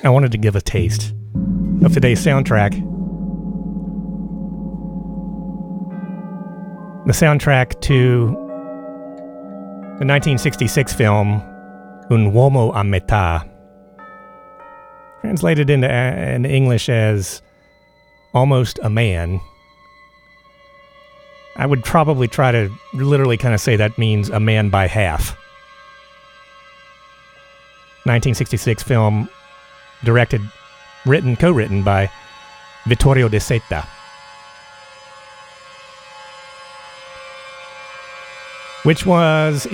I wanted to give a taste of today's soundtrack. The soundtrack to the 1966 film Un Uomo a Metà, translated into in English as Almost a Man. I would probably try to literally kind of say that means a man by half. 1966 film, directed, co-written by Vittorio De Sitta, which was